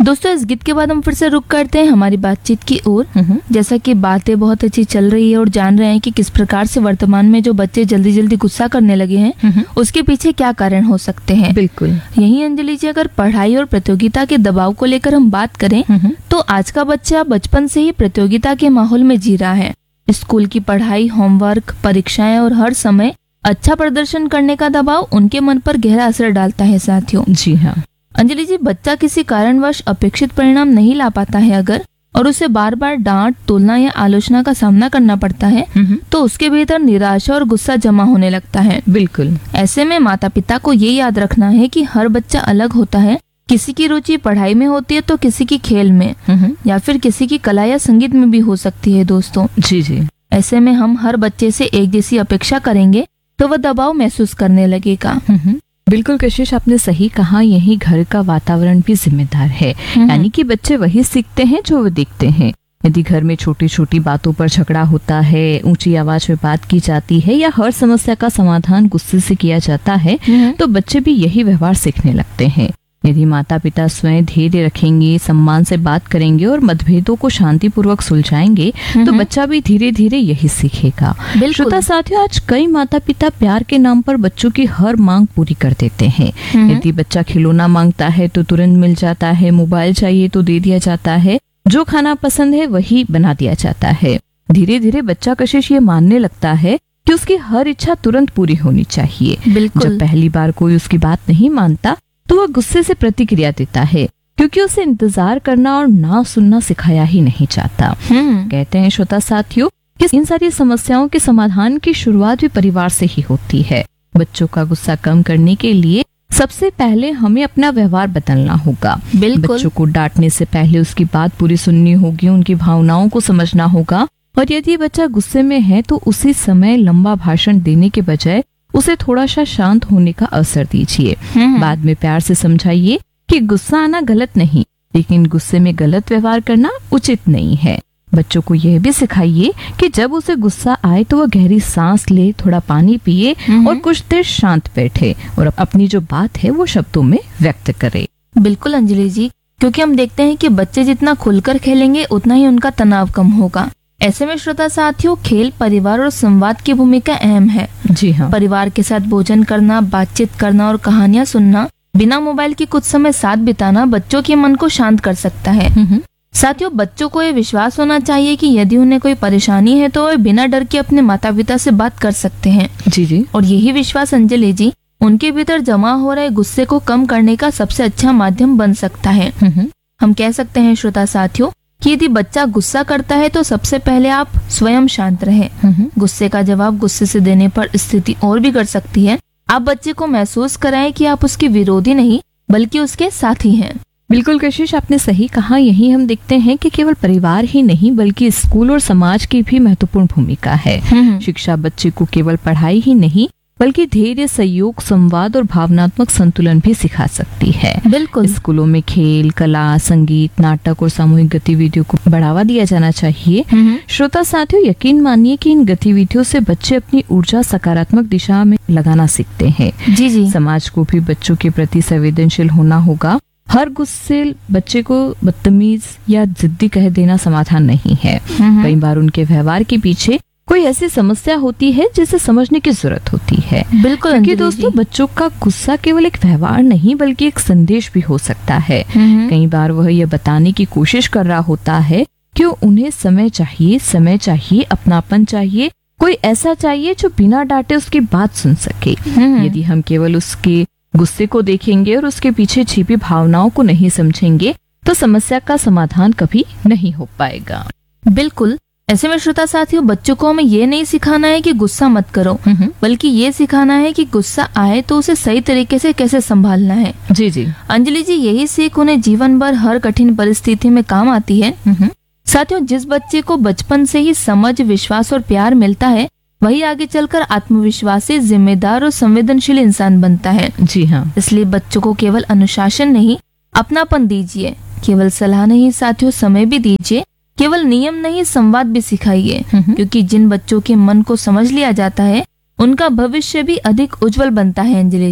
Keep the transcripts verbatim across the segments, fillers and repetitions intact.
दोस्तों, इस गीत के बाद हम फिर से रुक करते हैं हमारी बातचीत की ओर। जैसा कि बातें बहुत अच्छी चल रही है और जान रहे हैं कि किस प्रकार से वर्तमान में जो बच्चे जल्दी जल्दी गुस्सा करने लगे हैं उसके पीछे क्या कारण हो सकते हैं। बिल्कुल यही अंजलि जी, अगर पढ़ाई और प्रतियोगिता के दबाव को लेकर हम बात करें तो आज का बच्चा बचपन से ही प्रतियोगिता के माहौल में जी रहा है। स्कूल की पढ़ाई, होमवर्क, परीक्षाएं और हर समय अच्छा प्रदर्शन करने का दबाव उनके मन पर गहरा असर डालता है साथियों। जी हाँ अंजलि जी, बच्चा किसी कारणवश अपेक्षित परिणाम नहीं ला पाता है अगर, और उसे बार बार डांट, तुलना या आलोचना का सामना करना पड़ता है तो उसके भीतर निराशा और गुस्सा जमा होने लगता है। बिल्कुल। ऐसे में माता पिता को ये याद रखना है कि हर बच्चा अलग होता है। किसी की रुचि पढ़ाई में होती है तो किसी की खेल में या फिर किसी की कला या संगीत में भी हो सकती है दोस्तों। जी जी। ऐसे में हम हर बच्चे से एक जैसी अपेक्षा करेंगे तो वह दबाव महसूस करने लगेगा। बिल्कुल कशिश, आपने सही कहा। यही घर का वातावरण भी जिम्मेदार है, यानी कि बच्चे वही सीखते हैं जो वो देखते हैं। यदि घर में छोटी छोटी बातों पर झगड़ा होता है, ऊंची आवाज में बात की जाती है या हर समस्या का समाधान गुस्से से किया जाता है तो बच्चे भी यही व्यवहार सीखने लगते हैं। यदि माता पिता स्वयं धैर्य रखेंगे, सम्मान से बात करेंगे और मतभेदों को शांतिपूर्वक सुलझाएंगे तो बच्चा भी धीरे धीरे यही सीखेगा। श्रोता साथियों, आज कई माता पिता प्यार के नाम पर बच्चों की हर मांग पूरी कर देते हैं। यदि बच्चा खिलौना मांगता है तो तुरंत मिल जाता है, मोबाइल चाहिए तो दे दिया जाता है, जो खाना पसंद है वही बना दिया जाता है। धीरे धीरे बच्चा कशिश ये मानने लगता है कि उसकी हर इच्छा तुरंत पूरी होनी चाहिए। जब पहली बार कोई उसकी बात नहीं मानता तो वह गुस्से से प्रतिक्रिया देता है, क्योंकि उसे इंतजार करना और ना सुनना सिखाया ही नहीं जाता। कहते हैं श्रोता साथियों कि इन सारी समस्याओं के समाधान की शुरुआत भी परिवार से ही होती है। बच्चों का गुस्सा कम करने के लिए सबसे पहले हमें अपना व्यवहार बदलना होगा। बच्चों को डांटने से पहले उसकी बात पूरी सुननी होगी, उनकी भावनाओं को समझना होगा और यदि बच्चा गुस्से में है तो उसी समय लंबा भाषण देने के बजाय उसे थोड़ा सा शांत होने का अवसर दीजिए। बाद में प्यार से समझाइए कि गुस्सा आना गलत नहीं, लेकिन गुस्से में गलत व्यवहार करना उचित नहीं है। बच्चों को यह भी सिखाइए कि जब उसे गुस्सा आए तो वह गहरी सांस ले, थोड़ा पानी पिए और कुछ देर शांत बैठे और अपनी जो बात है वो शब्दों में व्यक्त करे। बिल्कुल अंजलि जी, क्योंकि हम देखते हैं कि बच्चे जितना खुलकर खेलेंगे उतना ही उनका तनाव कम होगा। ऐसे में श्रोता साथियों, खेल, परिवार और संवाद की भूमिका अहम है। जी हाँ। परिवार के साथ भोजन करना, बातचीत करना और कहानियां सुनना, बिना मोबाइल के कुछ समय साथ बिताना बच्चों के मन को शांत कर सकता है। साथियों, बच्चों को ये विश्वास होना चाहिए कि यदि उन्हें कोई परेशानी है तो वे बिना डर के अपने माता पिता से बात कर सकते हैं। जी जी। और यही विश्वास अंजलि जी उनके भीतर जमा हो रहे गुस्से को कम करने का सबसे अच्छा माध्यम बन सकता है। हम कह सकते हैं श्रोता साथियों कि यदि बच्चा गुस्सा करता है तो सबसे पहले आप स्वयं शांत रहें। गुस्से का जवाब गुस्से से देने पर स्थिति और बिगड़ सकती है। आप बच्चे को महसूस कराएं कि आप उसके विरोधी नहीं बल्कि उसके साथी हैं। बिल्कुल कशिश, आपने सही कहा। यही हम देखते हैं कि केवल परिवार ही नहीं बल्कि स्कूल और समाज की भी महत्वपूर्ण भूमिका है। शिक्षा बच्चे को केवल पढ़ाई ही नहीं बल्कि धैर्य, सहयोग, संवाद और भावनात्मक संतुलन भी सिखा सकती है। बिल्कुल। स्कूलों में खेल, कला, संगीत, नाटक और सामूहिक गतिविधियों को बढ़ावा दिया जाना चाहिए। श्रोता साथियों, यकीन मानिए कि इन गतिविधियों से बच्चे अपनी ऊर्जा सकारात्मक दिशा में लगाना सीखते हैं। जी जी। समाज को भी बच्चों के प्रति संवेदनशील होना होगा। हर गुस्से बच्चे को बदतमीज या जिद्दी कह देना समाधान नहीं है। कई बार उनके व्यवहार के पीछे कोई ऐसी समस्या होती है जिसे समझने की जरूरत होती है। बिल्कुल। क्योंकि दोस्तों, बच्चों का गुस्सा केवल एक व्यवहार नहीं बल्कि एक संदेश भी हो सकता है। कई बार वह यह बताने की कोशिश कर रहा होता है कि उन्हें समय चाहिए, समय चाहिए, अपनापन चाहिए, कोई ऐसा चाहिए जो बिना डांटे उसकी बात सुन सके। यदि हम केवल उसके गुस्से को देखेंगे और उसके पीछे छिपी भावनाओं को नहीं समझेंगे तो समस्या का समाधान कभी नहीं हो पाएगा। बिल्कुल। ऐसे में श्रोता साथियों, बच्चों को हमें ये नहीं सिखाना है कि गुस्सा मत करो, बल्कि ये सिखाना है कि गुस्सा आए तो उसे सही तरीके से कैसे संभालना है। जी जी। अंजलि जी, यही सीख उन्हें जीवन भर हर कठिन परिस्थिति में काम आती है। साथियों, जिस बच्चे को बचपन से ही समझ, विश्वास और प्यार मिलता है वही आगे चलकर आत्मविश्वासी, जिम्मेदार और संवेदनशील इंसान बनता है। जी हाँ। इसलिए बच्चों को केवल अनुशासन नहीं, अपनापन दीजिए। केवल सलाह नहीं साथियों, समय भी दीजिए। केवल नियम नहीं, संवाद भी सिखाइए। क्योंकि जिन बच्चों के मन को समझ लिया जाता है उनका भविष्य भी अधिक उज्जवल बनता है। अंजलि जी,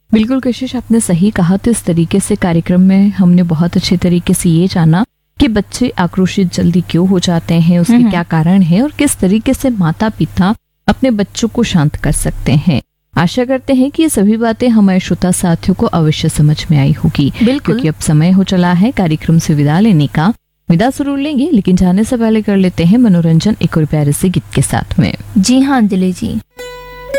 बिल्कुल कशिश, आपने सही कहा। तो इस तरीके से कार्यक्रम में हमने बहुत अच्छे तरीके से ये जाना कि बच्चे आक्रोशित जल्दी क्यों हो जाते हैं, उसके क्या कारण है और किस तरीके से माता पिता अपने बच्चों को शांत कर सकते हैं। आशा करते हैं कि ये सभी बातें हमारे श्रोता साथियों को अवश्य समझ में आई होगी। बिल्कुल। क्योंकि अब समय हो चला है कार्यक्रम से विदा लेने का। विदा जरूर लेंगे, लेकिन जाने से पहले कर लेते हैं मनोरंजन एक और प्यारे से गीत के साथ में। जी हाँ अंजलि जी।